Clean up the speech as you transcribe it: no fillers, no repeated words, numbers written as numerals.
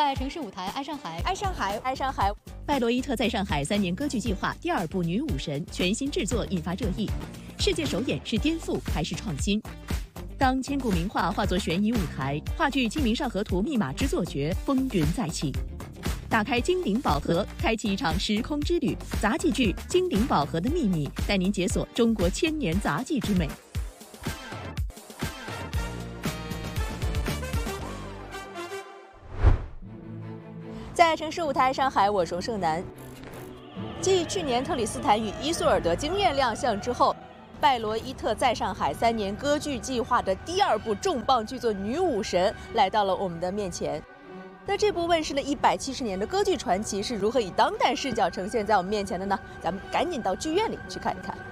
在城市舞台爱上海， 爱上海，爱上海。 拜罗伊特在上海3年歌剧计划第2部《女武神》全新制作引发热议，世界首演是颠覆还是创新？当千古名画化作悬疑舞台，话剧《清明上河图》密码之作绝风云再起。打开金鼎宝盒，开启一场时空之旅。杂技剧《金鼎宝盒的秘密》带您解锁中国千年杂技之美。 在城市舞台上海，我是盛楠。继去年特里斯坦与伊索尔德惊艳亮相之后，拜罗伊特在上海3年歌剧计划的第2部重磅剧作《女武神》来到了我们的面前。那这部问世了170年的歌剧传奇是如何以当代视角呈现在我们面前的呢？咱们赶紧到剧院里去看一看。